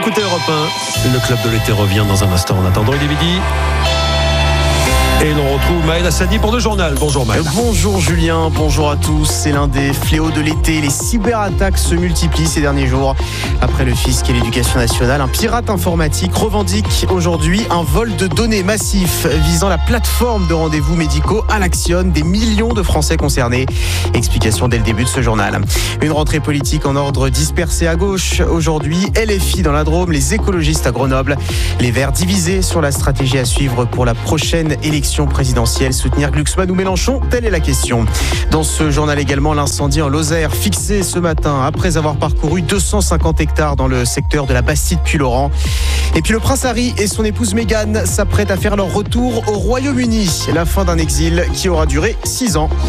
écoutez Europe 1, le club de l'été revient dans un instant. En attendant, il est midi. Et l'on retrouve Maël Hassani pour le journal. Bonjour Maël. Bonjour Julien, bonjour à tous. C'est l'un des fléaux de l'été. Les cyberattaques se multiplient ces derniers jours. Après le fisc et l'éducation nationale, un pirate informatique revendique aujourd'hui un vol de données massif visant la plateforme de rendez-vous médicaux Alaxion. Des millions de Français concernés. Explication dès le début de ce journal. Une rentrée politique en ordre dispersée à gauche. Aujourd'hui, LFI dans la Drôme, les écologistes à Grenoble. Les Verts divisés sur la stratégie à suivre pour la prochaine élection présidentielle, soutenir Glucksmann ou Mélenchon, telle est la question. Dans ce journal également, l'incendie en Lozère, fixé ce matin après avoir parcouru 250 hectares dans le secteur de la Bastide-Puylaurent. Et puis le prince Harry et son épouse Meghan s'apprêtent à faire leur retour au Royaume-Uni. La fin d'un exil qui aura duré 6 ans.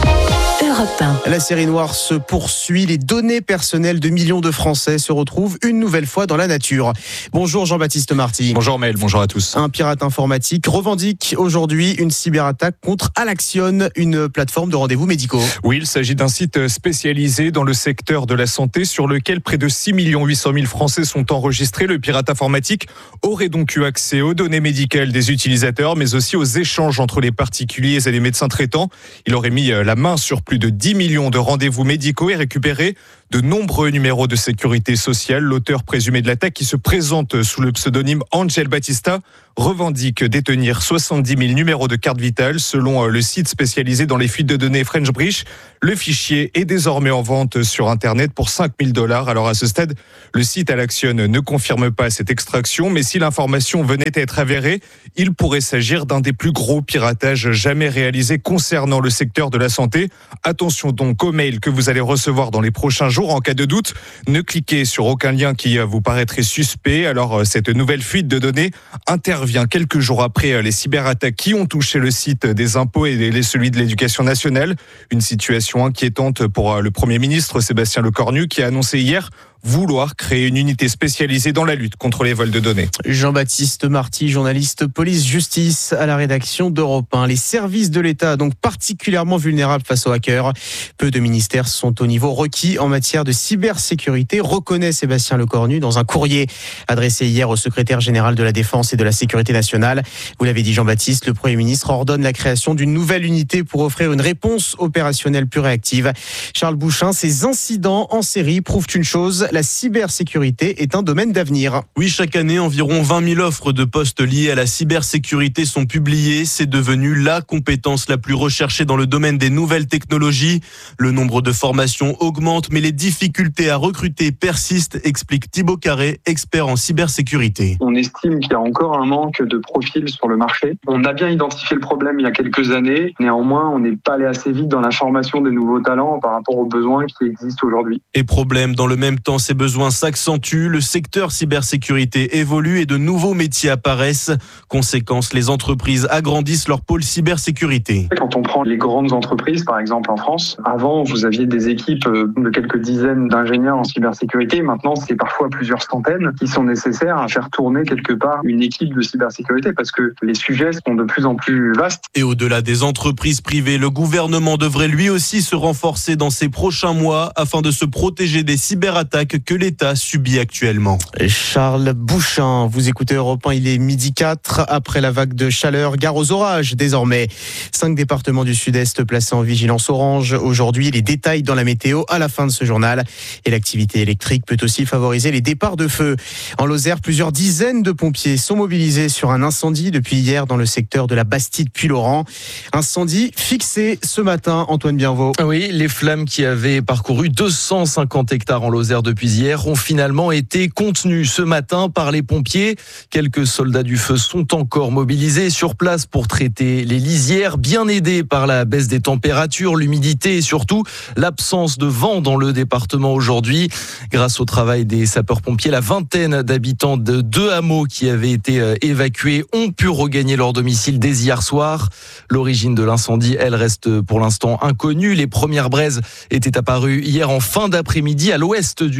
La série noire se poursuit. Les données personnelles de millions de Français se retrouvent une nouvelle fois dans la nature. Bonjour Jean-Baptiste Marty. Bonjour Maël, bonjour à tous. Un pirate informatique revendique aujourd'hui une cyberattaque contre Alaxion, une plateforme de rendez-vous médicaux. Oui, il s'agit d'un site spécialisé dans le secteur de la santé sur lequel près de 6 800 000 Français sont enregistrés. Le pirate informatique aurait donc eu accès aux données médicales des utilisateurs, mais aussi aux échanges entre les particuliers et les médecins traitants. Il aurait mis la main sur plus de 10 millions de rendez-vous médicaux et récupéré de nombreux numéros de sécurité sociale. L'auteur présumé de l'attaque, qui se présente sous le pseudonyme Angel Batista, revendique détenir 70 000 numéros de carte vitale. Selon le site spécialisé dans les fuites de données French Bridge, le fichier est désormais en vente sur Internet pour $5 000. Alors à ce stade, le site Alaxion ne confirme pas cette extraction, mais si l'information venait à être avérée, il pourrait s'agir d'un des plus gros piratages jamais réalisés concernant le secteur de la santé. Attention donc aux mails que vous allez recevoir dans les prochains jours. En cas de doute, ne cliquez sur aucun lien qui vous paraîtrait suspect. Alors cette nouvelle fuite de données intervient quelques jours après les cyberattaques qui ont touché le site des impôts et celui de l'éducation nationale. Une situation inquiétante pour le Premier ministre Sébastien Lecornu, qui a annoncé hier vouloir créer une unité spécialisée dans la lutte contre les vols de données. Jean-Baptiste Marty, journaliste police-justice à la rédaction d'Europe 1. Les services de l'État, donc particulièrement vulnérables face aux hackers. Peu de ministères sont au niveau requis en matière de cybersécurité, reconnaît Sébastien Lecornu dans un courrier adressé hier au secrétaire général de la Défense et de la Sécurité nationale. Vous l'avez dit Jean-Baptiste, le Premier ministre ordonne la création d'une nouvelle unité pour offrir une réponse opérationnelle plus réactive. Charles Bouchin, ces incidents en série prouvent une chose: la cybersécurité est un domaine d'avenir. Oui, chaque année, environ 20 000 offres de postes liées à la cybersécurité sont publiées. C'est devenu la compétence la plus recherchée dans le domaine des nouvelles technologies. Le nombre de formations augmente, mais les difficultés à recruter persistent, explique Thibaut Carré, expert en cybersécurité. On estime qu'il y a encore un manque de profils sur le marché. On a bien identifié le problème il y a quelques années. Néanmoins, on n'est pas allé assez vite dans la formation des nouveaux talents par rapport aux besoins qui existent aujourd'hui. Et problème, dans le même temps, ces besoins s'accentuent, le secteur cybersécurité évolue et de nouveaux métiers apparaissent. Conséquence, les entreprises agrandissent leur pôle cybersécurité. Quand on prend les grandes entreprises, par exemple en France, avant vous aviez des équipes de quelques dizaines d'ingénieurs en cybersécurité. Maintenant, c'est parfois plusieurs centaines qui sont nécessaires à faire tourner quelque part une équipe de cybersécurité parce que les sujets sont de plus en plus vastes. Et au-delà des entreprises privées, le gouvernement devrait lui aussi se renforcer dans ces prochains mois afin de se protéger des cyberattaques que l'État subit actuellement. Charles Bouchin, vous écoutez Europe 1, il est 12h04. Après la vague de chaleur, gare aux orages désormais. 5 départements du sud-est placés en vigilance orange. Aujourd'hui, les détails dans la météo à la fin de ce journal. Et l'activité électrique peut aussi favoriser les départs de feu. En Lozère, plusieurs dizaines de pompiers sont mobilisés sur un incendie depuis hier dans le secteur de la Bastide-Puylaurent. Incendie fixé ce matin, Antoine Bienvaux. Oui, les flammes qui avaient parcouru 250 hectares en Lozère depuis hier ont finalement été contenues ce matin par les pompiers. Quelques soldats du feu sont encore mobilisés sur place pour traiter les lisières, bien aidés par la baisse des températures, l'humidité et surtout l'absence de vent dans le département aujourd'hui. Grâce au travail des sapeurs-pompiers, la vingtaine d'habitants de 2 hameaux qui avaient été évacués ont pu regagner leur domicile dès hier soir. L'origine de l'incendie, elle, reste pour l'instant inconnue. Les premières braises étaient apparues hier en fin d'après-midi à l'ouest du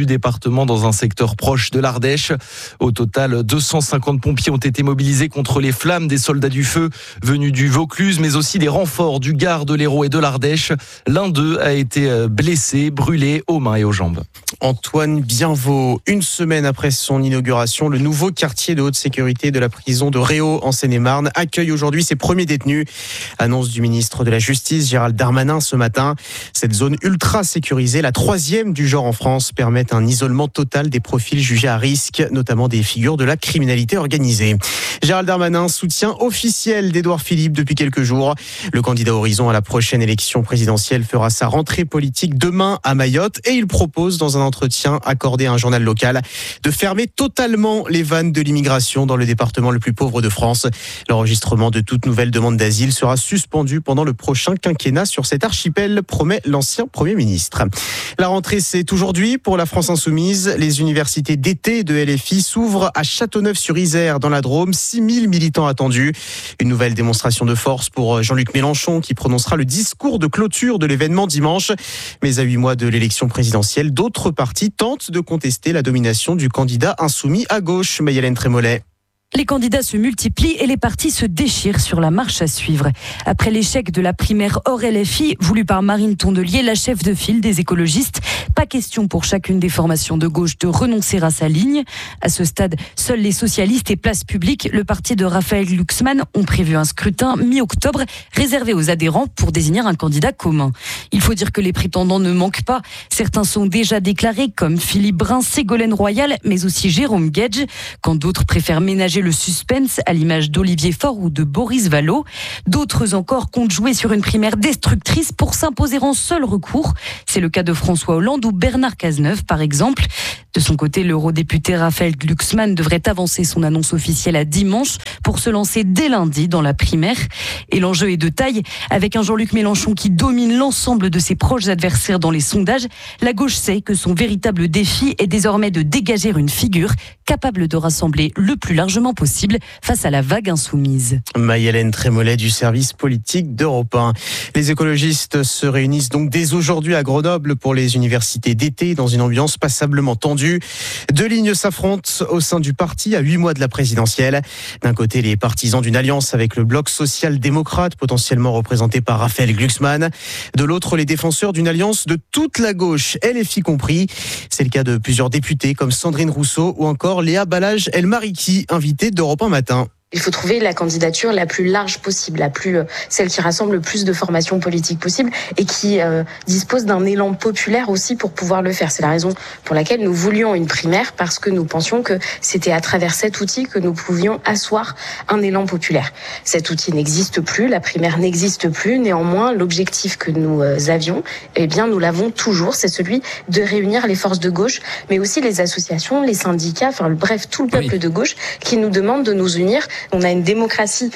département dans un secteur proche de l'Ardèche. Au total, 250 pompiers ont été mobilisés contre les flammes des soldats du feu venus du Vaucluse, mais aussi des renforts du Gard, de l'Hérault et de l'Ardèche. L'un d'eux a été blessé, brûlé aux mains et aux jambes. Antoine Bienvaux, une semaine après son inauguration, le nouveau quartier de haute sécurité de la prison de Réau en Seine-et-Marne accueille aujourd'hui ses premiers détenus. Annonce du ministre de la Justice, Gérald Darmanin, ce matin. Cette zone ultra sécurisée, la 3e du genre en France, permet un isolement total des profils jugés à risque, notamment des figures de la criminalité organisée. Gérald Darmanin, soutien officiel d'Édouard Philippe depuis quelques jours. Le candidat Horizon à la prochaine élection présidentielle fera sa rentrée politique demain à Mayotte et il propose dans un entretien accordé à un journal local de fermer totalement les vannes de l'immigration dans le département le plus pauvre de France. L'enregistrement de toute nouvelle demande d'asile sera suspendu pendant le prochain quinquennat sur cet archipel, promet l'ancien Premier ministre. La rentrée, c'est aujourd'hui pour la France Insoumise. Les universités d'été de LFI s'ouvrent à Châteauneuf-sur-Isère dans la Drôme. 6000 militants attendus. Une nouvelle démonstration de force pour Jean-Luc Mélenchon qui prononcera le discours de clôture de l'événement dimanche. Mais à 8 mois de l'élection présidentielle, d'autres partis tentent de contester la domination du candidat insoumis à gauche, Maïlène Trémollet. Les candidats se multiplient et les partis se déchirent sur la marche à suivre. Après l'échec de la primaire hors LFI, voulue par Marine Tondelier, la chef de file des écologistes, pas question pour chacune des formations de gauche de renoncer à sa ligne. À ce stade, seuls les socialistes et Place Publique, le parti de Raphaël Glucksmann, ont prévu un scrutin mi-octobre réservé aux adhérents pour désigner un candidat commun. Il faut dire que les prétendants ne manquent pas. Certains sont déjà déclarés comme Philippe Brun, Ségolène Royal, mais aussi Jérôme Guedj, quand d'autres préfèrent ménager le suspense à l'image d'Olivier Faure ou de Boris Vallaud. D'autres encore comptent jouer sur une primaire destructrice pour s'imposer en seul recours. C'est le cas de François Hollande ou Bernard Cazeneuve par exemple. De son côté, l'eurodéputé Raphaël Glucksmann devrait avancer son annonce officielle à dimanche pour se lancer dès lundi dans la primaire. Et l'enjeu est de taille. Avec un Jean-Luc Mélenchon qui domine l'ensemble de ses proches adversaires dans les sondages, la gauche sait que son véritable défi est désormais de dégager une figure capable de rassembler le plus largement possible face à la vague insoumise. Maïlène Trémollet du service politique d'Europe 1. Les écologistes se réunissent donc dès aujourd'hui à Grenoble pour les universités d'été dans une ambiance passablement tendue. Deux lignes s'affrontent au sein du parti à 8 mois de la présidentielle. D'un côté, les partisans d'une alliance avec le bloc social-démocrate potentiellement représenté par Raphaël Glucksmann. De l'autre, les défenseurs d'une alliance de toute la gauche, LFI compris. C'est le cas de plusieurs députés comme Sandrine Rousseau ou encore Léa Balaj-El-Mariki, invitée d'Europe 1 matin. Il faut trouver la candidature la plus large possible, celle qui rassemble le plus de formations politiques possibles et qui dispose d'un élan populaire aussi pour pouvoir le faire. C'est la raison pour laquelle nous voulions une primaire, parce que nous pensions que c'était à travers cet outil que nous pouvions asseoir un élan populaire. Cet outil n'existe plus, la primaire n'existe plus. Néanmoins, l'objectif que nous avions, nous l'avons toujours, c'est celui de réunir les forces de gauche, mais aussi les associations, les syndicats, bref, tout le peuple de gauche qui nous demande de nous unir. On a une démocratie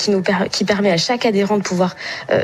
qui permet à chaque adhérent de pouvoir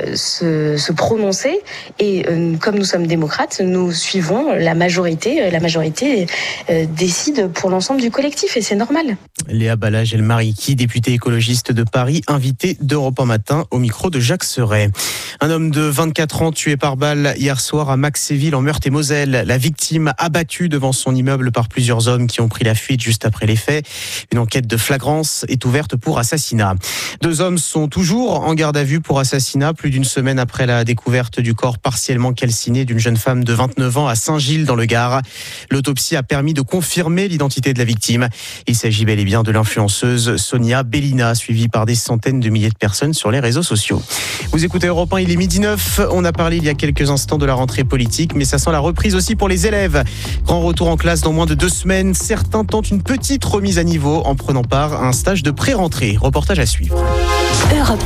se prononcer et comme nous sommes démocrates, nous suivons la majorité. La majorité décide pour l'ensemble du collectif et c'est normal. Léa Balaj-El-Mariki, députée écologiste de Paris, invitée d'Europe 1 matin au micro de Jacques Serret. Un homme de 24 ans tué par balle hier soir à Maxéville en Meurthe-et-Moselle. La victime abattue devant son immeuble par plusieurs hommes qui ont pris la fuite juste après les faits. Une enquête de flagrance est ouverte pour assassinat. 2 hommes sont toujours en garde à vue pour assassinat, plus d'une semaine après la découverte du corps partiellement calciné d'une jeune femme de 29 ans à Saint-Gilles dans le Gard. L'autopsie a permis de confirmer l'identité de la victime. Il s'agit bel et bien de l'influenceuse Sonia Bellina, suivie par des centaines de milliers de personnes sur les réseaux sociaux. Vous écoutez Europe 1, il est 12h09. On a parlé il y a quelques instants de la rentrée politique, mais ça sent la reprise aussi pour les élèves. Grand retour en classe dans moins de 2 semaines. Certains tentent une petite remise à niveau en prenant part à un stage de pré-rentrée. Reportage à suivre. Europe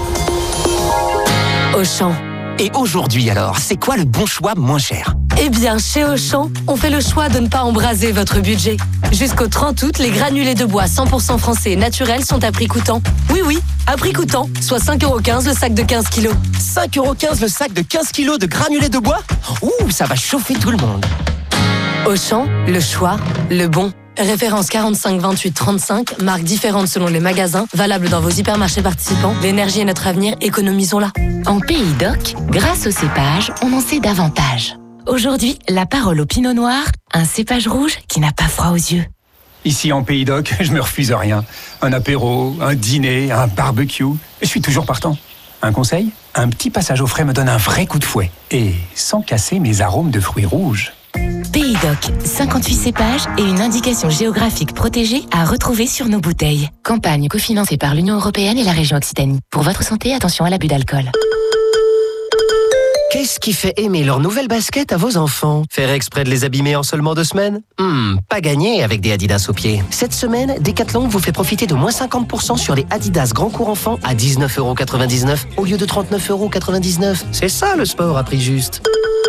1. Auchan. Et aujourd'hui alors, c'est quoi le bon choix moins cher ? Eh bien, chez Auchan, on fait le choix de ne pas embraser votre budget. Jusqu'au 30 août, les granulés de bois 100% français et naturels sont à prix coûtant. Oui, à prix coûtant, soit 5,15€ le sac de 15 kilos. 5,15€ le sac de 15 kilos de granulés de bois ? Ouh, ça va chauffer tout le monde. Auchan, le choix, le bon. Référence 45 28 35, marques différentes selon les magasins, valable dans vos hypermarchés participants. L'énergie est notre avenir, économisons-la. En Pays d'Oc, grâce au cépage, on en sait davantage. Aujourd'hui, la parole au pinot noir, un cépage rouge qui n'a pas froid aux yeux. Ici en Pays d'Oc, je me refuse rien. Un apéro, un dîner, un barbecue, je suis toujours partant. Un conseil ? Un petit passage au frais me donne un vrai coup de fouet. Et sans casser mes arômes de fruits rouges. Pays d'Oc, 58 cépages et une indication géographique protégée à retrouver sur nos bouteilles. Campagne cofinancée par l'Union européenne et la région Occitanie. Pour votre santé, attention à l'abus d'alcool. Qu'est-ce qui fait aimer leur nouvelle basket à vos enfants ? Faire exprès de les abîmer en seulement 2 semaines ? Pas gagné avec des Adidas aux pieds. Cette semaine, Decathlon vous fait profiter de moins 50% sur les Adidas Grand Cours Enfant à 19,99€ au lieu de 39,99€. C'est ça le sport à prix juste.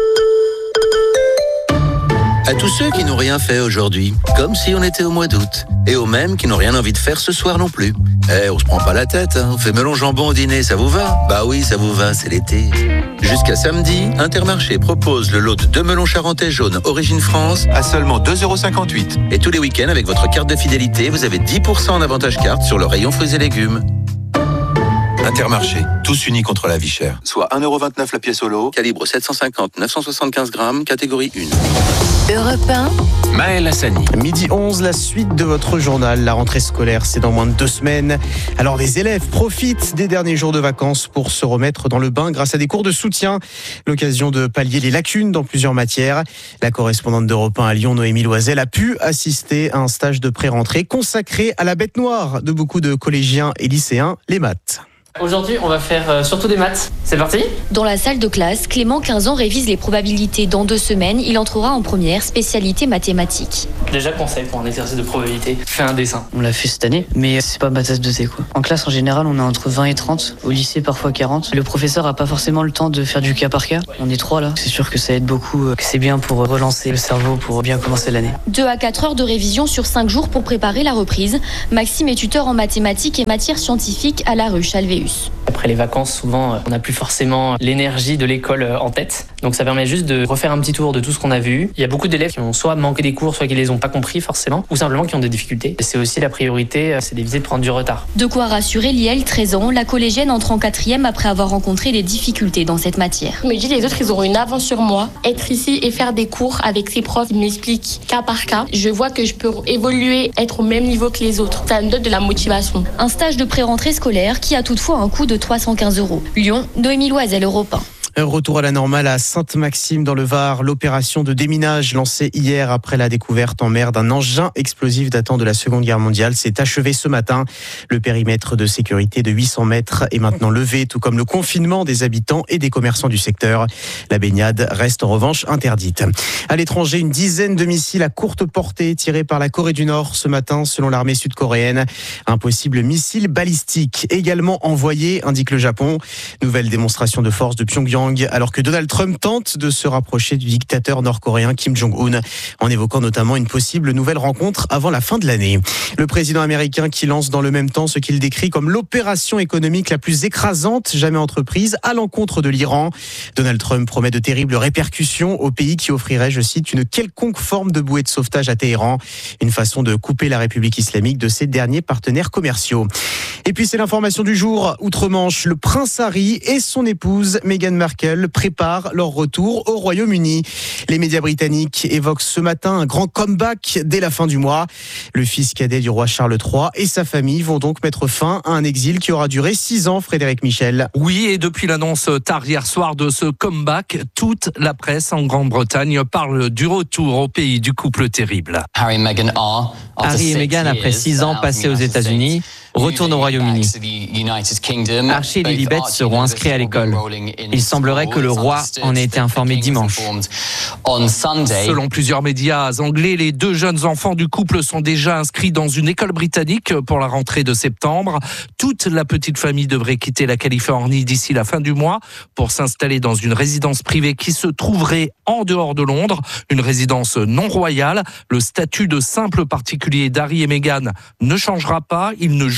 À tous ceux qui n'ont rien fait aujourd'hui, comme si on était au mois d'août. Et aux mêmes qui n'ont rien envie de faire ce soir non plus. On se prend pas la tête, hein. On fait melon jambon au dîner, ça vous va ? Bah oui, ça vous va, c'est l'été. Jusqu'à samedi, Intermarché propose le lot de 2 melons charentais jaunes Origine France à seulement 2,58€. Et tous les week-ends, avec votre carte de fidélité, vous avez 10% en avantage carte sur le rayon fruits et légumes. Intermarché, tous unis contre la vie chère. Soit 1,29€ la pièce au lot, calibre 750-975 grammes, catégorie 1. Europe 1. Maël Hassani. Midi 11, la suite de votre journal. La rentrée scolaire, c'est dans moins de 2 semaines. Alors les élèves profitent des derniers jours de vacances pour se remettre dans le bain grâce à des cours de soutien. L'occasion de pallier les lacunes dans plusieurs matières. La correspondante d'Europe 1 à Lyon, Noémie Loisel, a pu assister à un stage de pré-rentrée consacré à la bête noire de beaucoup de collégiens et lycéens, les maths. Aujourd'hui, on va faire surtout des maths. C'est parti ? Dans la salle de classe, Clément, 15 ans, révise les probabilités. Dans 2 semaines, il entrera en première, spécialité mathématiques. Déjà, conseil pour un exercice de probabilité, fais un dessin. On l'a fait cette année, mais c'est pas ma tasse de thé, quoi. En classe, en général, on est entre 20 et 30. Au lycée, parfois 40. Le professeur a pas forcément le temps de faire du cas par cas. On est 3 là. C'est sûr que ça aide beaucoup, que c'est bien pour relancer le cerveau, pour bien commencer l'année. 2 à 4 heures de révision sur 5 jours pour préparer la reprise. Maxime est tuteur en mathématiques et matières scientifiques à la ruche Alvéus. Après les vacances, souvent, on n'a plus forcément l'énergie de l'école en tête. Donc ça permet juste de refaire un petit tour de tout ce qu'on a vu. Il y a beaucoup d'élèves qui ont soit manqué des cours, soit qui les ont pas compris forcément, ou simplement qui ont des difficultés. Et c'est aussi la priorité, c'est d'éviter de prendre du retard. De quoi rassurer Liel, 13 ans. La collégienne entre en 4e après avoir rencontré des difficultés dans cette matière. Je me dis les autres, ils auront une avance sur moi. Être ici et faire des cours avec ces profs qui m'expliquent cas par cas, je vois que je peux évoluer, être au même niveau que les autres. Ça me donne de la motivation. Un stage de pré-rentrée scolaire qui a toutefois un coût de 315€. Lyon, Noémie Loisel, Europe 1. Retour à la normale à Sainte-Maxime dans le Var. L'opération de déminage lancée hier après la découverte en mer d'un engin explosif datant de la Seconde Guerre mondiale s'est achevée ce matin. Le périmètre de sécurité de 800 mètres est maintenant levé, tout comme le confinement des habitants et des commerçants du secteur. La baignade reste en revanche interdite. À l'étranger, une dizaine de missiles à courte portée tirés par la Corée du Nord ce matin, selon l'armée sud-coréenne. Un possible missile balistique également envoyé, indique le Japon. Nouvelle démonstration de force de Pyongyang alors que Donald Trump tente de se rapprocher du dictateur nord-coréen Kim Jong-un en évoquant notamment une possible nouvelle rencontre avant la fin de l'année. Le président américain qui lance dans le même temps ce qu'il décrit comme l'opération économique la plus écrasante jamais entreprise à l'encontre de l'Iran. Donald Trump promet de terribles répercussions au pays qui offrirait, je cite, une quelconque forme de bouée de sauvetage à Téhéran, une façon de couper la République islamique de ses derniers partenaires commerciaux. Et puis c'est l'information du jour, outre-Manche, le prince Harry et son épouse Meghan Markle préparent leur retour au Royaume-Uni. Les médias britanniques évoquent ce matin un grand comeback dès la fin du mois. Le fils cadet du roi Charles III et sa famille vont donc mettre fin à un exil qui aura duré 6 ans, Frédéric Michel. Oui, et depuis l'annonce tard hier soir de ce comeback, toute la presse en Grande-Bretagne parle du retour au pays du couple terrible. Harry et Meghan, après 6 ans passés aux États-Unis, retournent au Royaume-Uni. Archie et Lilibet seront inscrits à l'école. Il semblerait que le roi en ait été informé dimanche. Selon plusieurs médias anglais, les 2 jeunes enfants du couple sont déjà inscrits dans une école britannique pour la rentrée de septembre. Toute la petite famille devrait quitter la Californie d'ici la fin du mois pour s'installer dans une résidence privée qui se trouverait en dehors de Londres, une résidence non royale. Le statut de simple particulier d'Harry et Meghan ne changera pas. Ils ne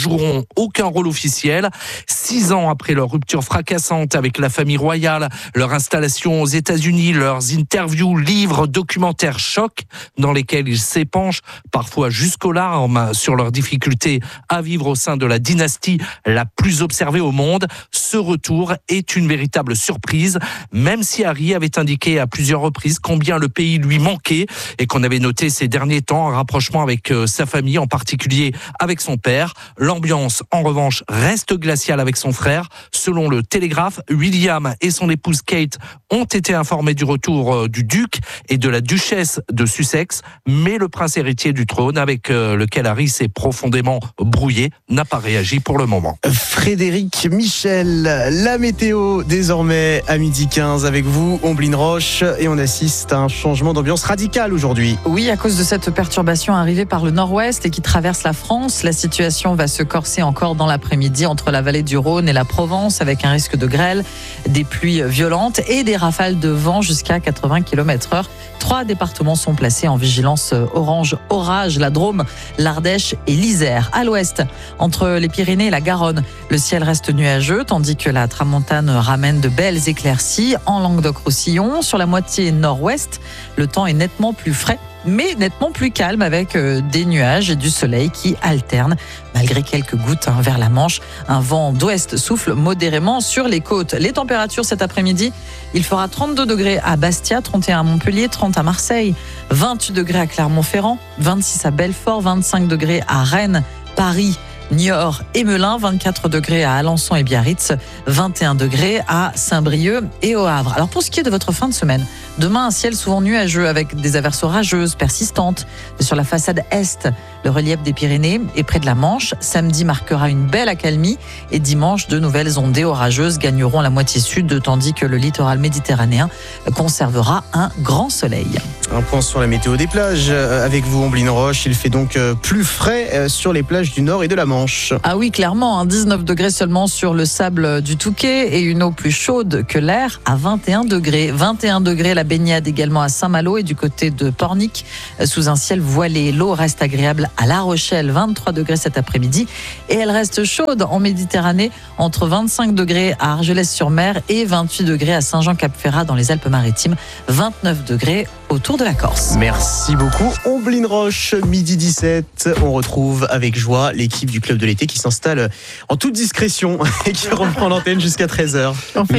joueront aucun rôle officiel. 6 ans après leur rupture fracassante avec la famille royale, leur installation aux États-Unis, leurs interviews, livres, documentaires chocs dans lesquels ils s'épanchent parfois jusqu'aux larmes sur leurs difficultés à vivre au sein de la dynastie la plus observée au monde. Ce retour est une véritable surprise, même si Harry avait indiqué à plusieurs reprises combien le pays lui manquait et qu'on avait noté ces derniers temps un rapprochement avec sa famille, en particulier avec son père. L'ambiance, en revanche, reste glaciale avec son frère. Selon le Télégraphe, William et son épouse Kate ont été informés du retour du duc et de la duchesse de Sussex, mais le prince héritier du trône, avec lequel Harry s'est profondément brouillé, n'a pas réagi pour le moment. Frédéric Michel, la météo désormais à 12h15 avec vous, Omblin Roche, et on assiste à un changement d'ambiance radical aujourd'hui. Oui, à cause de cette perturbation arrivée par le nord-ouest et qui traverse la France, la situation va se corser encore dans l'après-midi entre la vallée du Rhône et la Provence, avec un risque de grêle, des pluies violentes et des rafales de vent jusqu'à 80 km/h. 3 départements sont placés en vigilance orange orage, la Drôme, l'Ardèche et l'Isère. À l'ouest, entre les Pyrénées et la Garonne, le ciel reste nuageux, tandis que la tramontane ramène de belles éclaircies. En Languedoc-Roussillon, sur la moitié nord-ouest, le temps est nettement plus frais, mais nettement plus calme, avec des nuages et du soleil qui alternent, malgré quelques gouttes vers la Manche. Un vent d'ouest souffle modérément sur les côtes. Les températures cet après-midi, il fera 32 degrés à Bastia, 31 à Montpellier, 30 à Marseille, 28 degrés à Clermont-Ferrand, 26 à Belfort, 25 degrés à Rennes, Paris, Niort et Melun, 24 degrés à Alençon et Biarritz, 21 degrés à Saint-Brieuc et au Havre. Alors pour ce qui est de votre fin de semaine, demain un ciel souvent nuageux avec des averses orageuses persistantes sur la façade est, le relief des Pyrénées et près de la Manche. Samedi marquera une belle accalmie et dimanche, de nouvelles ondées orageuses gagneront la moitié sud, tandis que le littoral méditerranéen conservera un grand soleil. Un point sur la météo des plages avec vous, Omblin Roche. Il fait donc plus frais sur les plages du Nord et de la Manche. Ah oui, clairement, 19 degrés seulement sur le sable du Touquet et une eau plus chaude que l'air à 21 degrés. 21 degrés la baignade également à Saint-Malo et du côté de Pornic sous un ciel voilé. L'eau reste agréable à La Rochelle, 23 degrés cet après-midi, et elle reste chaude en Méditerranée entre 25 degrés à Argelès-sur-Mer et 28 degrés à Saint-Jean-Cap-Ferrat dans les Alpes-Maritimes, 29 degrés autour de la Corse. Merci beaucoup, Omblin Roche. Midi 17, on retrouve avec joie l'équipe du Club de l'été qui s'installe en toute discrétion et qui reprend l'antenne jusqu'à 13h.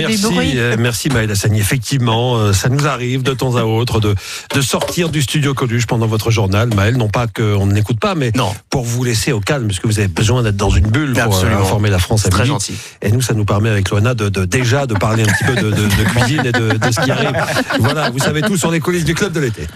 Merci Maëlle Hassani. Effectivement, ça nous arrive de temps à autre de sortir du studio Coluche pendant votre journal, Maëlle. Non pas qu'on n'écoute pas, mais non, pour vous laisser au calme, parce que vous avez besoin d'être dans une bulle pour informer la France à midi. Très gentil. Et nous, ça nous permet avec Loana déjà de parler un petit peu de cuisine et de ce qui arrive. Voilà, vous savez tout sur les coulisses du Club de l'été.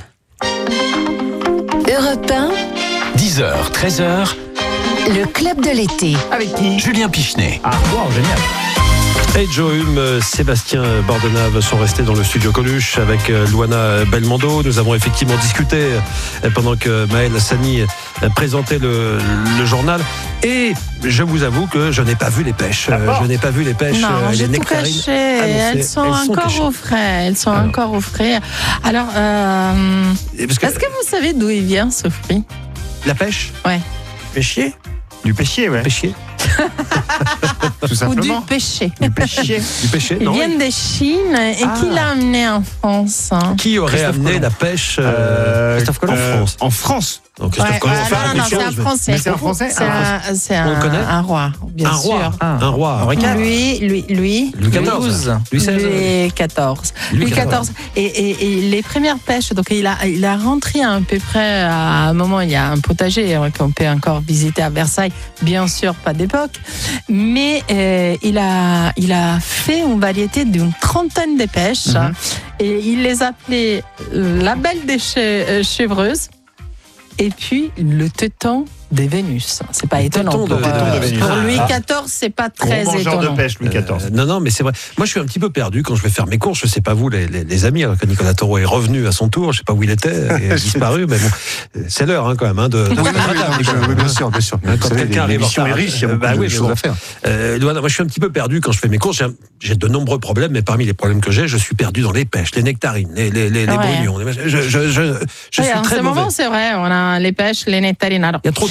Europe 1, 10h, 13h, le Club de l'été. avec qui Julien Pichenet. Ah, wow, génial. Et Joe Hume, Sébastien Bordenave sont restés dans le studio Coluche avec Loana Belmondo. Nous avons effectivement discuté pendant que Maëlle Hassani présentait le journal. Et je vous avoue que je n'ai pas vu les pêches. Je n'ai pas vu les pêches, non, les nectarines. Elles sont encore au frais. Elles sont encore au frais. Alors, est-ce que vous savez d'où il vient ce fruit? La pêche? Ouais. Pêchier? Du pêchier, ouais. Pêchier. Tout simplement. Ou du péché. Du péché, Ils viennent de Chine et qui l'a amené en France? Qui aurait amené la pêche Christophe Colomb en France? En France. Donc Christophe Colomb non, c'est un Français. Mais c'est un Français. C'est un roi, bien sûr. Un roi. Louis XIV. Louis XIV. Et les premières pêches, donc il a rentré à peu près à un moment, il y a un potager qu'on peut encore visiter à Versailles, bien sûr pas d'époque, mais il a fait une variété d'une trentaine de pêches et il les appelait la belle des chevreuses et puis le téton de Vénus. C'est pas étonnant. Pour Louis XIV, c'est pas très étonnant. de pêche, Louis XIV. Non, mais c'est vrai. Moi, je suis un petit peu perdu quand je vais faire mes courses. Je sais pas vous, les amis, alors que Nicolas Taureau est revenu à son tour. Je sais pas où il était, il a disparu, mais bon, c'est l'heure quand même de. Oui, bien sûr. Quand quelqu'un arrive en retard, est riche, il y a beaucoup de choses à faire. Moi, je suis un petit peu perdu quand je fais mes courses. J'ai de nombreux problèmes, mais parmi les problèmes que j'ai, je suis perdu dans les pêches, les nectarines, les brugnons. Je suis très mauvais. En ce moment, c'est vrai, on a les pêches, les nectarines. Alors, il y a trop de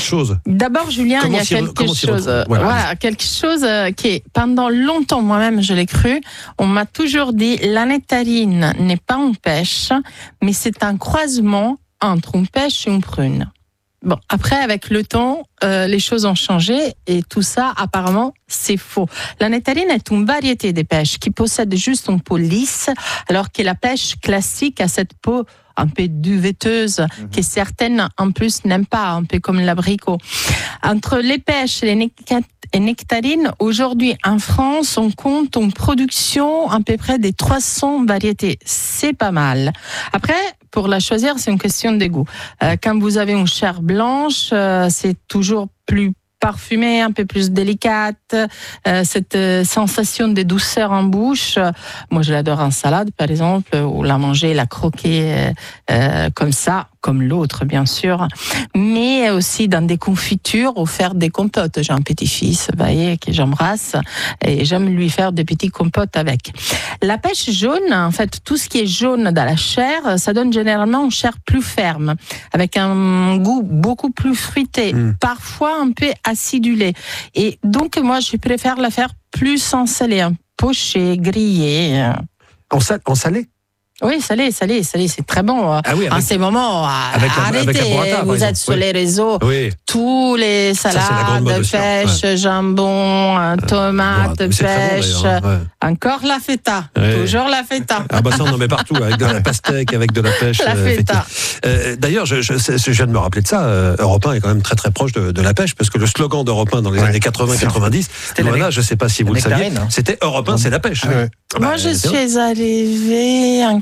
chose. D'abord, Julien, il y a quelque chose qui est, pendant longtemps, moi-même, je l'ai cru, on m'a toujours dit, la nectarine n'est pas une pêche, mais c'est un croisement entre une pêche et une prune. Bon, après, avec le temps, les choses ont changé et tout ça, apparemment, c'est faux. La nectarine est une variété de pêches qui possède juste une peau lisse, alors que la pêche classique a cette peau un peu duveteuse, que certaines, en plus, n'aiment pas, un peu comme l'abricot. Entre les pêches et les nectarines, aujourd'hui, en France, on compte une production à peu près des 300 variétés. C'est pas mal. Après, pour la choisir, c'est une question de goût. Quand vous avez une chair blanche, c'est toujours plus parfumée, un peu plus délicate, cette sensation de douceur en bouche. Moi, je l'adore en salade, par exemple, ou la manger, la croquer comme ça, comme l'autre, bien sûr, mais aussi dans des confitures ou faire des compotes. J'ai un petit-fils, vous voyez, que j'embrasse, et j'aime lui faire des petits compotes avec. La pêche jaune, en fait, tout ce qui est jaune dans la chair, ça donne généralement une chair plus ferme, avec un goût beaucoup plus fruité, parfois un peu acidulé. Et donc, moi, je préfère la faire plus en salé, poché, grillé. En salé? Oui, salé, c'est très bon. Ah oui, en ces moments, arrêtez, vous êtes sur les réseaux, tous les salades, pêche, jambon, tomates, pêche, encore la feta, toujours la feta. Ah bah ça on en met partout, avec de la pastèque, avec de la pêche. La feta. D'ailleurs, je viens de me rappeler de ça, Europe 1 est quand même très très proche de la pêche, parce que le slogan d'Europe 1 dans les années 80-90, voilà, je ne sais pas si vous le saviez, c'était Europe 1, c'est la pêche. Moi, je suis arrivée en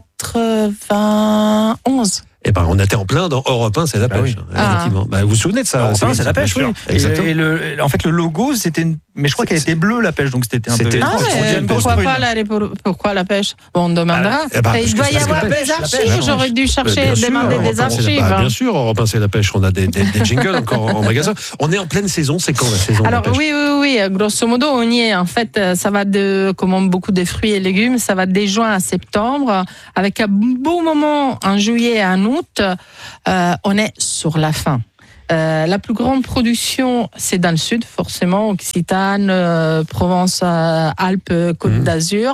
91. Eh ben, on était en plein dans Europe 1, c'est la pêche. Effectivement. Vous vous souvenez de ça? Europe 1, c'est la pêche, oui. Et en fait, le logo, c'était mais je crois qu'elle était bleue, la pêche, donc c'était un peu... Pourquoi la pêche? Bon, on demandera. Il doit y avoir des archives, j'aurais dû chercher, demander des archives. Bien sûr, Europe 1, c'est la pêche, on a des jingles encore en magasin. On est en pleine saison, c'est quand la saison? Alors oui, grosso modo, on y est. En fait, ça va comme beaucoup de fruits et légumes, ça va de juin à septembre, avec un beau moment en juillet et en août, on est sur la fin. La plus grande production, c'est dans le sud, forcément, Occitane, Provence, Alpes, Côte d'Azur,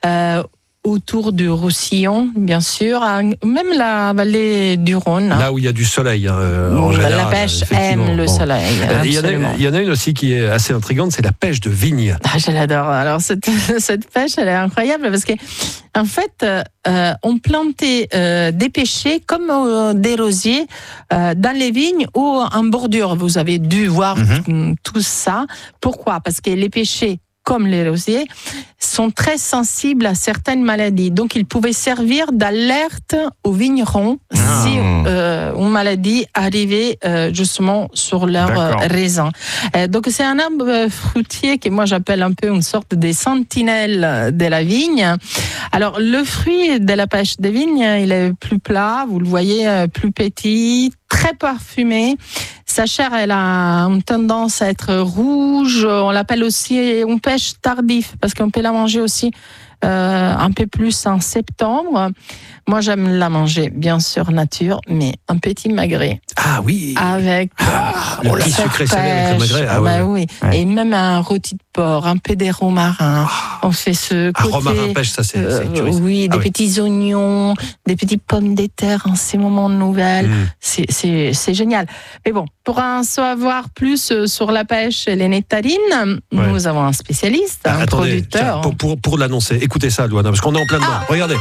autour du Roussillon, bien sûr, même la vallée du Rhône. Là où il y a du soleil, en général. La pêche aime le soleil. Il y en a une aussi qui est assez intrigante, c'est la pêche de vigne. Ah, je l'adore. Alors, cette pêche, elle est incroyable parce que, en fait, on plantait des pêchers comme des rosiers dans les vignes ou en bordure. Vous avez dû voir tout ça. Pourquoi? Parce que les pêchers, comme les rosiers, sont très sensibles à certaines maladies. Donc, ils pouvaient servir d'alerte aux vignerons si une maladie arrivait justement sur leur raisin. Donc, c'est un arbre fruitier que moi j'appelle un peu une sorte de sentinelle de la vigne. Alors, le fruit de la pêche de vigne, il est plus plat, vous le voyez, plus petit, très parfumé. Sa chair, elle a une tendance à être rouge. On l'appelle aussi une pêche tardive parce qu'on peut la manger aussi un peu plus en septembre. Moi, j'aime la manger, bien sûr, nature, mais un petit magret. Ah oui. Avec le petit sucré salé avec le magret. Ah oui. Et même un rôti de porc, un peu des romarins. On fait ce côté. Romarin pêche, ça c'est oui, des petits oignons, des petites pommes de terre en ces moments de nouvelles. C'est génial. Mais bon, pour en savoir plus sur la pêche et les nectarines, nous avons un spécialiste, un producteur. Tiens, pour l'annoncer, écoutez ça, Luana, parce qu'on est en plein dedans. Regardez.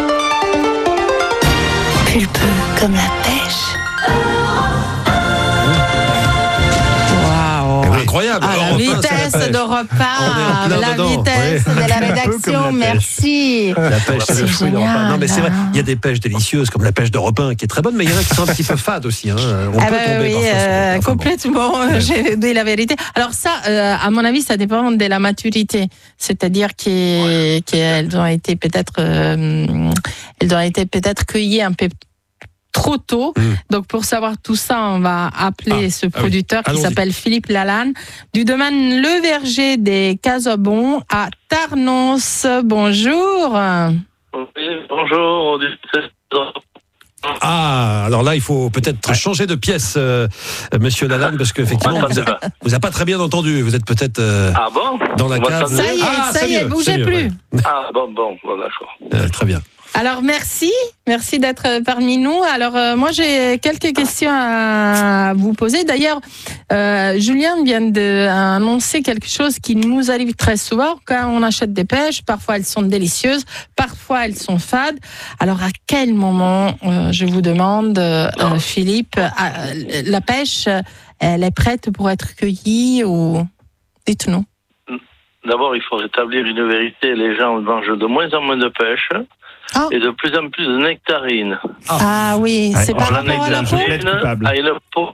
Pulpeux comme la pêche. Waouh! Incroyable! La vitesse d'Europe 1, la vitesse de la rédaction, merci! La pêche, c'est le fruit d'Europe 1. Non, mais c'est vrai, il y a des pêches délicieuses comme la pêche d'Europe 1 qui est très bonne, mais il y en a qui sont un petit peu fades aussi. On peut tomber parfois. Complètement, j'ai dit la vérité. Alors ça, à mon avis, ça dépend de la maturité. C'est-à-dire qu'elles ont été peut-être cueillies un peu trop tôt. Donc, pour savoir tout ça, on va appeler ce producteur qui s'appelle Philippe Lalanne, du domaine Le Verger des Casabons à Tarnos. Bonjour. Oui, bonjour. Ah, alors là, il faut peut-être changer de pièce, monsieur Lalanne, parce qu'effectivement, vous n'avez pas très bien entendu. Vous êtes peut-être dans la cave. Ça y est, bougez plus. Ouais. Ah, bon, d'accord. Très bien. Alors, merci d'être parmi nous. Alors, moi, j'ai quelques questions à vous poser. D'ailleurs, Julien vient d'annoncer quelque chose qui nous arrive très souvent. Quand on achète des pêches, parfois elles sont délicieuses, parfois elles sont fades. Alors, à quel moment, je vous demande, Philippe, la pêche, elle est prête pour être cueillie ou... Dites-nous. D'abord, il faut rétablir une vérité. Les gens mangent de moins en moins de pêche. Et de plus en plus de nectarines. Ah oui, c'est par rapport à la peau. À une peau,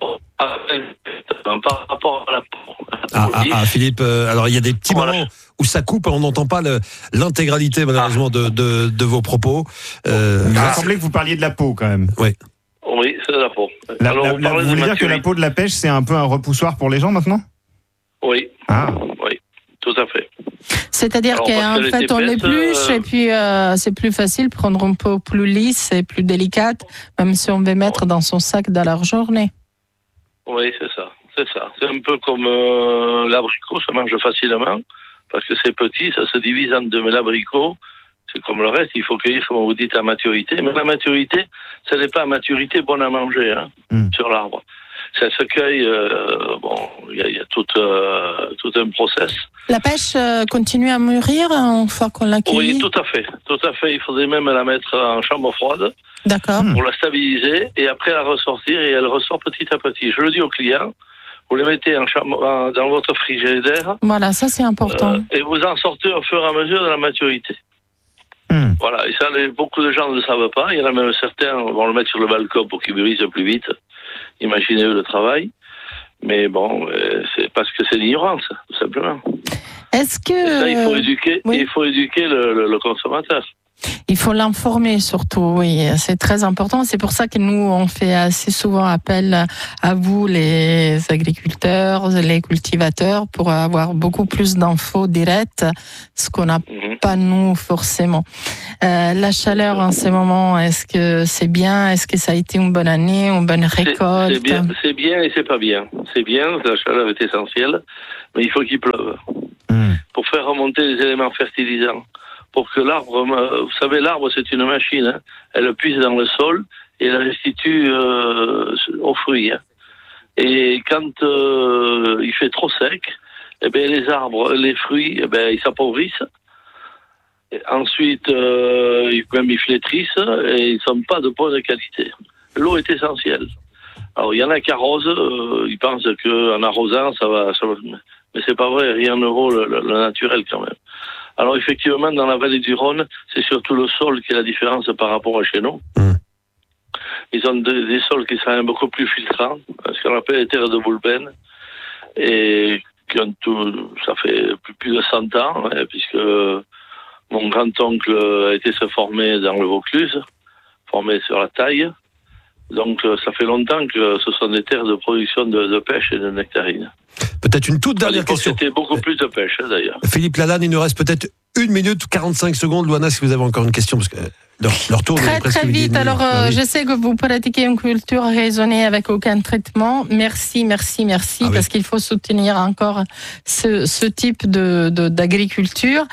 par rapport à la peau. Philippe, alors il y a des petits moments où ça coupe, on n'entend pas l'intégralité malheureusement de vos propos. Il m'a semblé que vous parliez de la peau quand même. Oui, c'est de la peau. Vous voulez dire que la peau de la pêche, c'est un peu un repoussoir pour les gens maintenant ? Oui. Oui, tout à fait. C'est-à-dire qu'en fait, on l'épluche et puis c'est plus facile, prendre une peau plus lisse et plus délicate, même si on veut mettre dans son sac dans leur journée. Oui, c'est ça. C'est un peu comme l'abricot, ça mange facilement, parce que c'est petit, ça se divise en deux. Mais l'abricot, c'est comme le reste, il faut cueillir, comme vous dites, à maturité. Mais la maturité, ce n'est pas à maturité bonne à manger sur l'arbre. Ça se cueille, il y a tout un process. La pêche continue à mûrir une fois qu'on l'a cueillie ? Oui, tout à fait. Il faudrait même la mettre en chambre froide. D'accord. Pour la stabiliser et après la ressortir et elle ressort petit à petit. Je le dis aux clients, vous les mettez dans votre frigidaire. Voilà, ça c'est important. Et vous en sortez au fur et à mesure de la maturité. Voilà, et ça, beaucoup de gens ne le savent pas. Il y en a même certains vont le mettre sur le balcon pour qu'il mûrisse plus vite. Imaginez-vous le travail. Mais bon, c'est parce que c'est l'ignorance, tout simplement. Est-ce que... Et ça, il faut éduquer le consommateur. Il faut l'informer surtout, oui, c'est très important. C'est pour ça que nous, on fait assez souvent appel à vous, les agriculteurs, les cultivateurs, pour avoir beaucoup plus d'infos directes, ce qu'on n'a pas nous forcément. La chaleur en ce moment, est-ce que c'est bien ? Est-ce que ça a été une bonne année, une bonne récolte ? C'est bien et c'est pas bien. C'est bien, la chaleur est essentielle, mais il faut qu'il pleuve pour faire remonter les éléments fertilisants. Pour que l'arbre, vous savez, l'arbre c'est une machine, elle puise dans le sol et elle restitue aux fruits. Et quand il fait trop sec, les fruits, ils s'appauvrissent. Et ensuite, même ils flétrissent et ils ne sont pas de bonne qualité. L'eau est essentielle. Alors il y en a qui arrosent, ils pensent qu'en arrosant ça va, mais c'est pas vrai, rien ne vaut le naturel quand même. Alors effectivement, dans la vallée du Rhône, c'est surtout le sol qui est la différence par rapport à chez nous. Ils ont des sols qui sont beaucoup plus filtrants, ce qu'on appelle les terres de Boulben, et ça fait plus de 100 ans, puisque mon grand-oncle a été se former dans le Vaucluse, formé sur la taille. Donc ça fait longtemps que ce sont des terres de production de pêche et de nectarines. Peut-être une toute dernière question. C'était beaucoup plus de pêche, d'ailleurs. Philippe Lalanne, il nous reste peut-être 1 minute 45 secondes. Luana, si vous avez encore une question, parce que leur tour est presque très vite. Alors, je sais que vous pratiquez une culture raisonnée avec aucun traitement. Merci, parce qu'il faut soutenir encore ce type d'agriculture.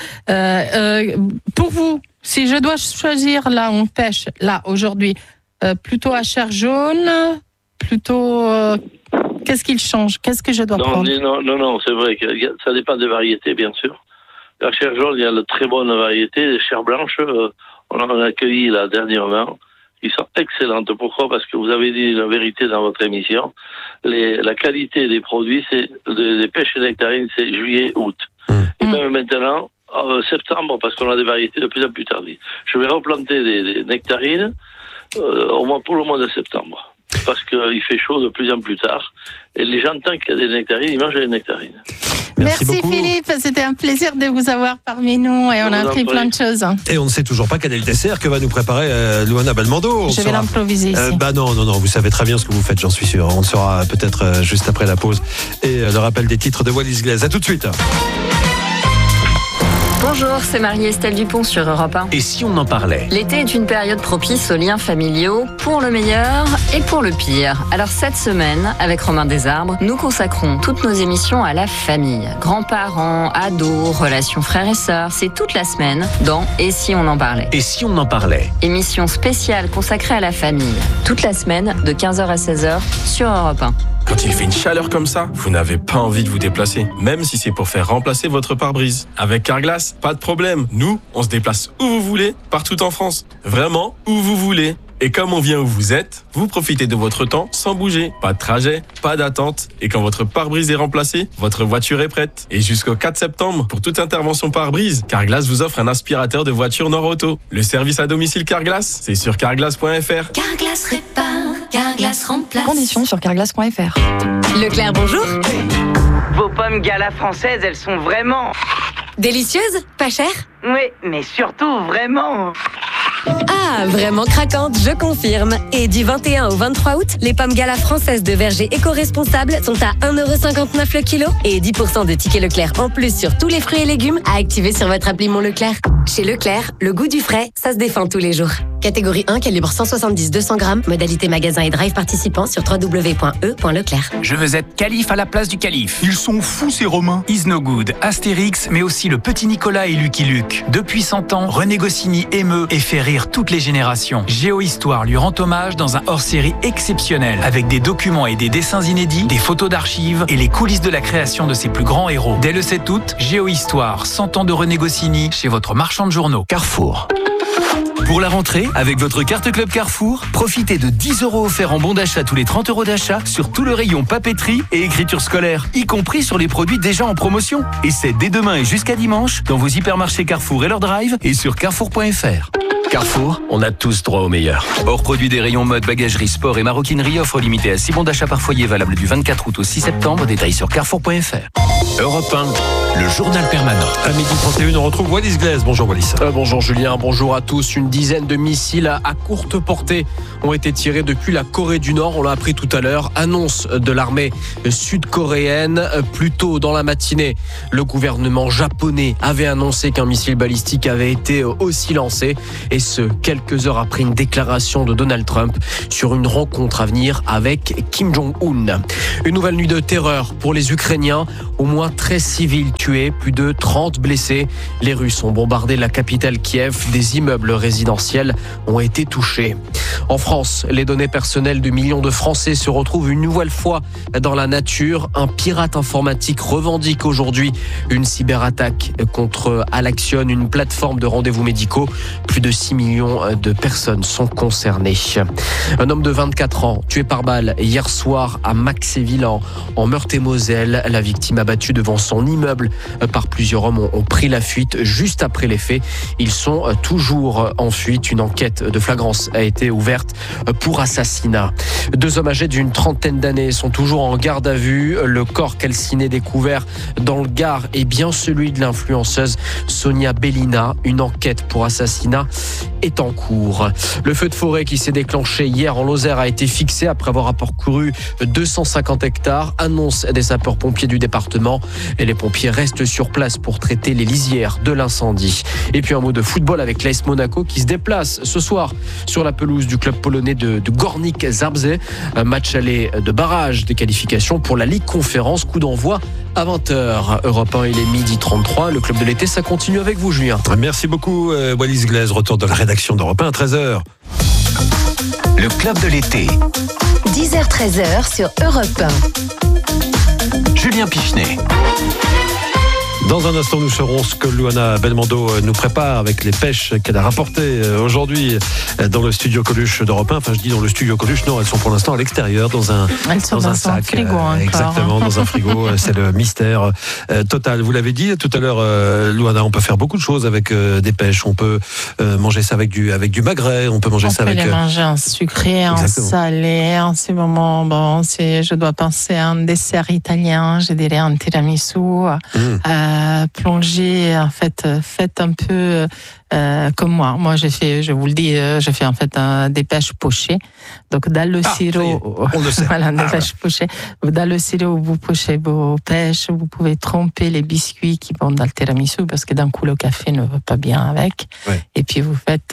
Pour vous, si je dois choisir là, on pêche, là, aujourd'hui, plutôt à chair jaune, plutôt... Qu'est-ce qu'il change ? Qu'est-ce que je dois prendre ? Non, c'est vrai que ça dépend des variétés, bien sûr. La chair jaune, il y a de très bonnes variétés. Les chairs blanches, on en a accueilli là dernièrement. Ils sont excellentes. Pourquoi ? Parce que vous avez dit la vérité dans votre émission. La qualité des produits, c'est des pêches et nectarines, c'est juillet, août. Et même maintenant, septembre, parce qu'on a des variétés de plus en plus tardives. Je vais replanter des nectarines au moins pour le mois de septembre. Parce qu'il fait chaud de plus en plus tard. Et les gens, tant qu'il y a des nectarines, ils mangent des nectarines. Merci Philippe, c'était un plaisir de vous avoir parmi nous et on a appris plein de choses. Et on ne sait toujours pas quel est le dessert que va nous préparer Luana Belmondo. Je vais l'improviser ici. Non, vous savez très bien ce que vous faites, j'en suis sûr. On le saura peut-être juste après la pause. Et le rappel des titres de Wallis Glaise. À tout de suite. Bonjour, c'est Marie-Estelle Dupont sur Europe 1. Et si on en parlait ? L'été est une période propice aux liens familiaux, pour le meilleur et pour le pire. Alors cette semaine, avec Romain Desarbres, nous consacrons toutes nos émissions à la famille. Grands-parents, ados, relations frères et sœurs, c'est toute la semaine dans Et si on en parlait ? Et si on en parlait ? Émission spéciale consacrée à la famille. Toute la semaine, de 15h à 16h, sur Europe 1. Quand il fait une chaleur comme ça, vous n'avez pas envie de vous déplacer, même si c'est pour faire remplacer votre pare-brise. Avec Carglass, pas de problème. Nous, on se déplace où vous voulez, partout en France. Vraiment, où vous voulez. Et comme on vient où vous êtes, vous profitez de votre temps sans bouger. Pas de trajet, pas d'attente. Et quand votre pare-brise est remplacé, votre voiture est prête. Et jusqu'au 4 septembre, pour toute intervention pare-brise, Carglass vous offre un aspirateur de voiture Nord-Auto. Le service à domicile Carglass, c'est sur carglass.fr. Carglass répare, Carglass remplace. Conditions sur carglass.fr. Leclerc, bonjour. Vos pommes Gala françaises, elles sont vraiment... Délicieuses, pas chères ? Oui, mais surtout vraiment... Ah, vraiment craquante, je confirme. Et du 21 au 23 août, les pommes Gala françaises de verger éco-responsables sont à 1,59€ le kilo et 10% de tickets Leclerc en plus sur tous les fruits et légumes à activer sur votre appli Mon Leclerc. Chez Leclerc, le goût du frais, ça se défend tous les jours. Catégorie 1, calibre 170-200 grammes, modalité magasin et drive participant sur www.e.leclerc. Je veux être calife à la place du calife. Ils sont fous ces Romains. Is No Good, Astérix, mais aussi le petit Nicolas et Lucky Luke. Depuis 100 ans, René Goscinny émeut et fait rire toutes les générations. Géohistoire lui rend hommage dans un hors-série exceptionnel, avec des documents et des dessins inédits, des photos d'archives et les coulisses de la création de ses plus grands héros. Dès le 7 août, Géohistoire, 100 ans de René Goscinny, chez votre marchand de journaux. Carrefour. Pour la rentrée, avec votre carte Club Carrefour, profitez de 10 € offerts en bon d'achat tous les 30 € d'achat sur tout le rayon papeterie et écriture scolaire, y compris sur les produits déjà en promotion. Et c'est dès demain et jusqu'à dimanche dans vos hypermarchés Carrefour et leur drive et sur carrefour.fr. Carrefour, on a tous droit au meilleur. Hors produit des rayons mode, bagagerie, sport et maroquinerie, offre limitée à 6 bons d'achat par foyer valable du 24 août au 6 septembre. Détails sur carrefour.fr. Europe 1, le journal permanent. À 12h31, on retrouve Wallis Glaise. Bonjour Wallis. Bonjour Julien, bonjour à tous. Une dizaine de missiles à courte portée ont été tirés depuis la Corée du Nord. On l'a appris tout à l'heure. Annonce de l'armée sud-coréenne. Plus tôt dans la matinée, le gouvernement japonais avait annoncé qu'un missile balistique avait été aussi lancé. Et ce, quelques heures après une déclaration de Donald Trump sur une rencontre à venir avec Kim Jong-un. Une nouvelle nuit de terreur pour les Ukrainiens. Au moins 13 civils tués, plus de 30 blessés. Les Russes ont bombardé la capitale Kiev. Des immeubles résidentiels ont été touchés. En France, les données personnelles de millions de Français se retrouvent une nouvelle fois dans la nature. Un pirate informatique revendique aujourd'hui une cyberattaque contre Alaxion, une plateforme de rendez-vous médicaux. Plus de 6 millions de personnes sont concernées. Un homme de 24 ans tué par balle hier soir à Maxéville en Meurthe-et-Moselle. La victime abattue devant son immeuble par plusieurs hommes ont pris la fuite juste après les faits. Ils sont toujours en fuite. Une enquête de flagrance a été ouverte pour assassinat. 2 hommes âgés d'une trentaine d'années sont toujours en garde à vue. Le corps calciné découvert dans le Gard est bien celui de l'influenceuse Sonia Bellina. Une enquête pour assassinat est en cours. Le feu de forêt qui s'est déclenché hier en Lozère a été fixé après avoir parcouru 250 hectares. Annonce des sapeurs-pompiers du département. Et les pompiers restent sur place pour traiter les lisières de l'incendie. Et puis un mot de football avec l'AS Monaco qui se déplace ce soir sur la pelouse du club polonais de Górnik Zabrze. Un match aller de barrage des qualifications pour la Ligue Conférence. Coup d'envoi à 20h. Europe 1, il est 12h33. Le club de l'été, ça continue avec vous, Julien. Merci beaucoup, Wallis Glaise. Retour de la rédaction d'Europe 1 à 13h. Le club de l'été. 10h-13h sur Europe 1. Julien Pichenet. Dans un instant, nous saurons ce que Luana Belmondo nous prépare avec les pêches qu'elle a rapportées aujourd'hui dans le studio Coluche d'Europe 1. Enfin, je dis dans le studio Coluche, non, elles sont pour l'instant à l'extérieur, dans un sac. Frigo encore. Exactement, dans un frigo. C'est le mystère total. Vous l'avez dit tout à l'heure, Luana, on peut faire beaucoup de choses avec des pêches. On peut manger ça avec du magret. On peut manger ça avec... On peut les manger en sucré, en salé. En ce moment, je dois penser à un dessert italien. Je dirais un tiramisu. plongez, en fait, faites un peu comme moi. Moi, je vous le dis, j'ai fait en fait des pêches pochées. Donc, dans le sirop, on le sait. Voilà, des pêches pochées. Dans le sirop, vous pochez vos pêches, vous pouvez tremper les biscuits qui vont dans le tiramisu parce que d'un coup, le café ne va pas bien avec. Ouais. Et puis, vous faites,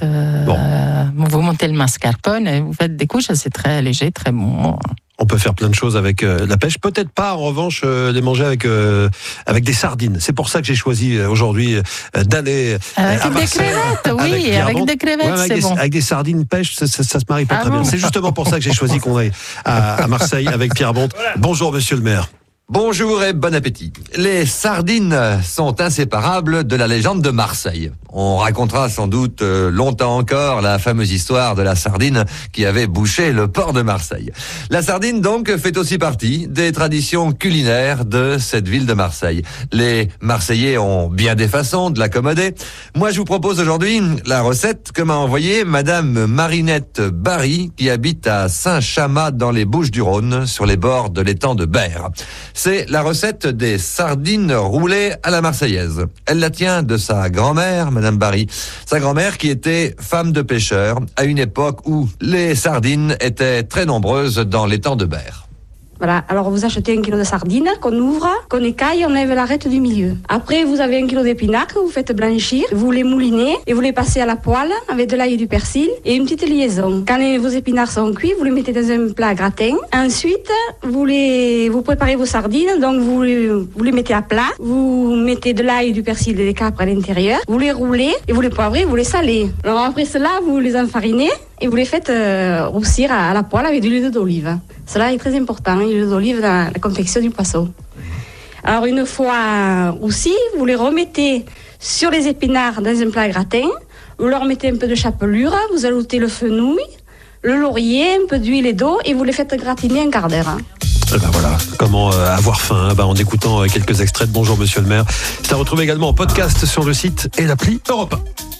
vous montez le mascarpone et vous faites des couches, c'est très léger, très bon. On peut faire plein de choses avec la pêche. Peut-être pas, en revanche, les manger avec des sardines. C'est pour ça que j'ai choisi aujourd'hui d'aller à Marseille. Avec des crevettes, avec des crevettes, c'est bon. Avec des sardines pêche, ça se marie pas très bien. C'est justement pour ça que j'ai choisi qu'on aille à Marseille avec Pierre Bonte. Voilà. Bonjour, monsieur le maire. Bonjour et bon appétit. Les sardines sont inséparables de la légende de Marseille. On racontera sans doute longtemps encore la fameuse histoire de la sardine qui avait bouché le port de Marseille. La sardine donc fait aussi partie des traditions culinaires de cette ville de Marseille. Les Marseillais ont bien des façons de l'accommoder. Moi je vous propose aujourd'hui la recette que m'a envoyée Madame Marinette Barry qui habite à Saint-Chamas dans les Bouches-du-Rhône sur les bords de l'étang de Berre. C'est la recette des sardines roulées à la marseillaise. Elle la tient de sa grand-mère, Madame Barry. Sa grand-mère qui était femme de pêcheur à une époque où les sardines étaient très nombreuses dans l'étang de Berre. Voilà, alors vous achetez 1 kilo de sardines qu'on ouvre, qu'on écaille, on enlève l'arête du milieu. Après, vous avez 1 kilo d'épinards que vous faites blanchir, vous les moulinez et vous les passez à la poêle avec de l'ail et du persil et une petite liaison. Quand vos épinards sont cuits, vous les mettez dans un plat à gratin. Ensuite, vous préparez vos sardines, donc vous les mettez à plat, vous mettez de l'ail, du persil et des capres à l'intérieur, vous les roulez et vous les poivrez, vous les salez. Alors après cela, vous les enfarinez et vous les faites roussir à la poêle avec de l'huile d'olive. Cela est très important, l'huile d'olive dans la confection du poisson. Alors une fois roussis, vous les remettez sur les épinards dans un plat à gratin, vous leur mettez un peu de chapelure, vous ajoutez le fenouil, le laurier, un peu d'huile et d'eau et vous les faites gratiner un quart d'heure. Et ben voilà, comment avoir faim en écoutant quelques extraits de Bonjour Monsieur le maire. C'est à retrouver également en podcast sur le site et l'appli Europe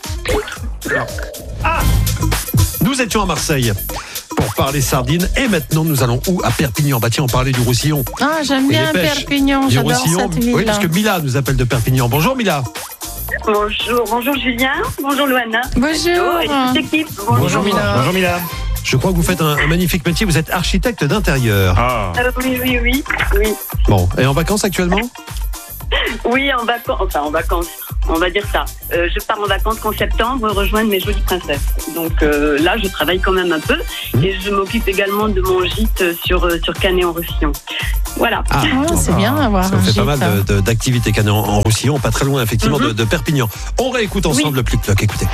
1. Nous étions à Marseille pour parler sardines et maintenant nous allons où? À Perpignan. Bah tiens, on parlait du Roussillon. Ah, j'aime bien Perpignan, j'adore cette ville. Oui, parce que Mila nous appelle de Perpignan. Bonjour Mila. Bonjour Julien, bonjour Loana. Bonjour. Et toute l'équipe. Bonjour Mila. Bonjour Mila. Je crois que vous faites un magnifique métier, vous êtes architecte d'intérieur. Ah. Oui. Bon, et en vacances actuellement? Oui, en vacances, on va dire ça. Je pars en vacances qu'en septembre rejoindre mes jolies princesses. Donc là, je travaille quand même un peu et je m'occupe également de mon gîte sur Canet-en-Roussillon. Voilà. C'est bien d'avoir un gîte. Ça fait pas mal d'activités Canet-en-Roussillon, pas très loin effectivement de Perpignan. On réécoute ensemble le Plic-Ploc, écoutez.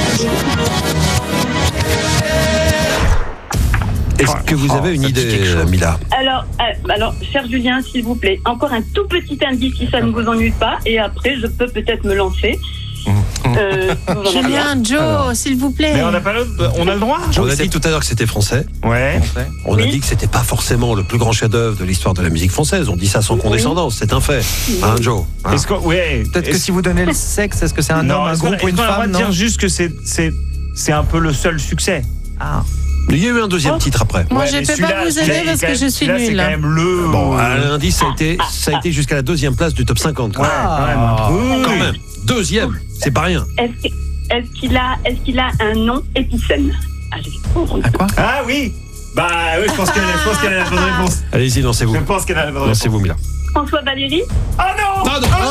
Est-ce que vous avez une idée, Mila? Alors, cher Julien, s'il vous plaît, encore un tout petit indice si ça ne vous ennuie pas, et après, je peux peut-être me lancer. Julien, Joe, s'il vous plaît. Mais on a le droit. On a dit tout à l'heure que c'était français. Ouais. On a dit que c'était pas forcément le plus grand chef-d'œuvre de l'histoire de la musique française. On dit ça sans condescendance, c'est un fait. Hein, Joe? Peut-être que si vous donnez le sexe, est-ce que c'est un homme, un groupe ou une femme? Non, dire juste que c'est un peu le seul succès. Ah. Il y a eu un deuxième titre après. Moi, je ne peux pas vous aider parce que je suis nulle. C'est quand même le... Bon, l'indice, ça a été jusqu'à la 2e place du top 50. Quand même. 2e, c'est pas rien. Est-ce qu'il a un nom épicène? À quoi? Ah oui. Bah oui, je pense qu'elle a la bonne réponse. Allez-y, lancez-vous. Je pense qu'elle a la bonne réponse. Lancez-vous, Mila. François Valéry? Ah non!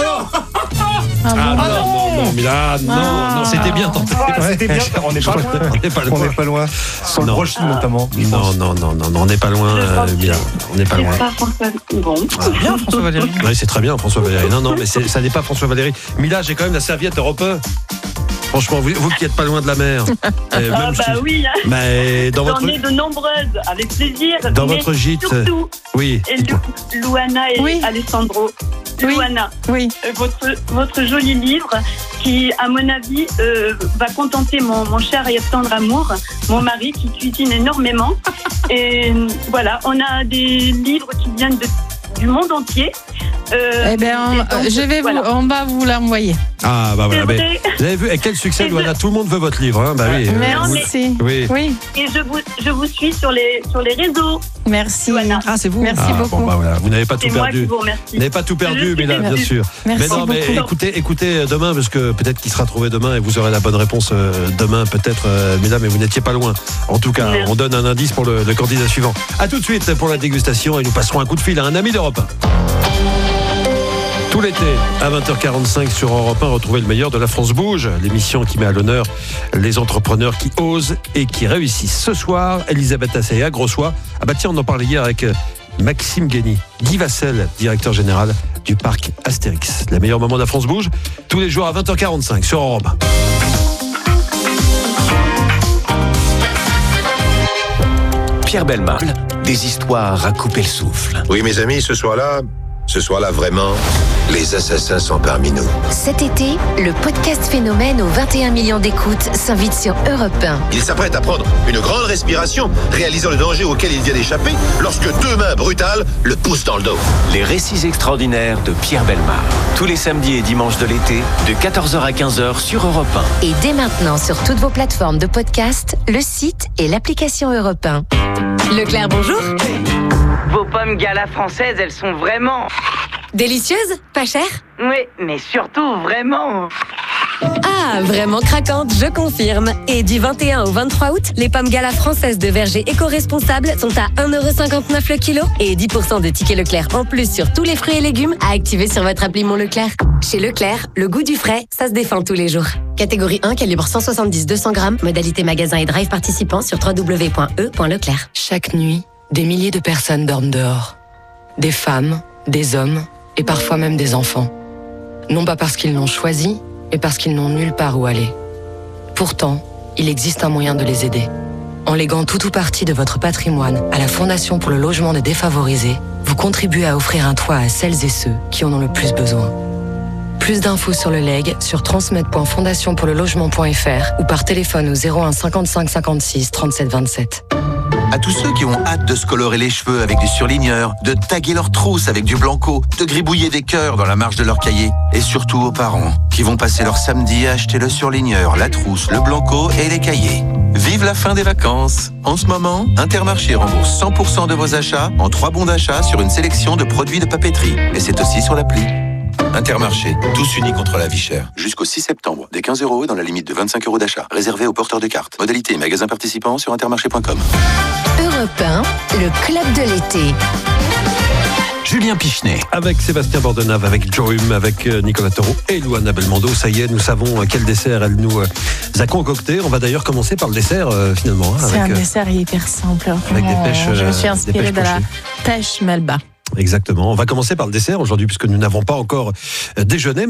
Non, Mila, non, c'était bien tenté. C'était bien, on n'est pas loin. Sur le brushing notamment. Non, on n'est pas loin, Mila. On n'est pas loin. C'est pas François. Bon. C'est bien François Valéry. Oui, c'est très bien François Valéry. Non, mais ça n'est pas François Valéry. Mila, j'ai quand même la serviette Europe 1. Franchement, vous qui êtes pas loin de la mer. Oui. Mais j'en ai de nombreuses, avec plaisir. Dans votre gîte. Surtout, oui. Luana et Alessandro. Luana, votre joli livre qui, à mon avis, va contenter mon cher et tendre amour, mon mari qui cuisine énormément. Et voilà, on a des livres qui viennent du monde entier. On va vous l'envoyer. Ah bah voilà. Vous avez vu, et quel succès, Luana. Tout le monde veut votre livre. Hein. Bah oui. Merci. Oui. Et je vous suis sur les réseaux. Merci. Luana. Ah, c'est vous. Merci beaucoup. Bon, bah voilà. Vous n'avez pas tout C'est moi perdu. qui vous remercie. Vous n'avez pas tout perdu, mesdames, bien sûr. Merci mais écoutez demain, parce que peut-être qu'il sera trouvé demain et vous aurez la bonne réponse demain, peut-être, mesdames, mais vous n'étiez pas loin. En tout cas, on donne un indice pour le candidat suivant. À tout de suite pour la dégustation et nous passerons un coup de fil à un ami d'Europe 1. Tout l'été, à 20h45 sur Europe 1, retrouvez le meilleur de La France Bouge, l'émission qui met à l'honneur les entrepreneurs qui osent et qui réussissent. Ce soir, Elisabeth Assaya, Grossois. Ah bah tiens, on en parlait hier avec Maxime Guény, Guy Vassel, directeur général du parc Astérix. Les meilleurs moments de La France Bouge, tous les jours à 20h45 sur Europe 1. Pierre Bellemare, des histoires à couper le souffle. Oui, mes amis, ce soir-là, vraiment, les assassins sont parmi nous. Cet été, le podcast Phénomène aux 21 millions d'écoutes s'invite sur Europe 1. Il s'apprête à prendre une grande respiration, réalisant le danger auquel il vient d'échapper, lorsque deux mains brutales le poussent dans le dos. Les récits extraordinaires de Pierre Bellemare. Tous les samedis et dimanches de l'été, de 14h à 15h sur Europe 1. Et dès maintenant sur toutes vos plateformes de podcast, le site et l'application Europe 1. Leclerc, bonjour. Vos pommes Gala françaises, elles sont vraiment... Délicieuses, pas chères? Oui, mais surtout vraiment... Ah, vraiment craquantes, je confirme. Et du 21 au 23 août, les pommes Gala françaises de verger éco-responsables sont à 1,59€ le kilo et 10% de tickets Leclerc en plus sur tous les fruits et légumes à activer sur votre appli Mon Leclerc. Chez Leclerc, le goût du frais, ça se défend tous les jours. Catégorie 1, calibre 170-200 grammes, modalité magasin et drive participant sur www.e.leclerc. Chaque nuit, des milliers de personnes dorment dehors. Des femmes, des hommes et parfois même des enfants. Non pas parce qu'ils l'ont choisi, mais parce qu'ils n'ont nulle part où aller. Pourtant, il existe un moyen de les aider. En léguant tout ou partie de votre patrimoine à la Fondation pour le logement des défavorisés, vous contribuez à offrir un toit à celles et ceux qui en ont le plus besoin. Plus d'infos sur le legs sur transmet.fondationpourlelogement.fr ou par téléphone au 01 55 56 37 27. À tous ceux qui ont hâte de se colorer les cheveux avec du surligneur, de taguer leurs trousses avec du blanco, de gribouiller des cœurs dans la marge de leur cahier. Et surtout aux parents qui vont passer leur samedi à acheter le surligneur, la trousse, le blanco et les cahiers. Vive la fin des vacances! En ce moment, Intermarché rembourse 100% de vos achats en 3 bons d'achat sur une sélection de produits de papeterie. Et c'est aussi sur l'appli. Intermarché, tous unis contre la vie chère. Jusqu'au 6 septembre, des 15€ et dans la limite de 25€ d'achat. Réservé aux porteurs de cartes. Modalité et magasins participants sur intermarché.com. Europe 1, le club de l'été. Julien Pichenet. Avec Sébastien Bordenave, avec Joe Hume, avec Nicolas Taureau et Luana Belmondo. Ça y est, nous savons quel dessert elle nous a concocté. On va d'ailleurs commencer par le dessert finalement. C'est un dessert hyper simple. Avec des pêches. Je me suis inspirée de la pêche Melba. Exactement. On va commencer par le dessert aujourd'hui puisque nous n'avons pas encore déjeuné.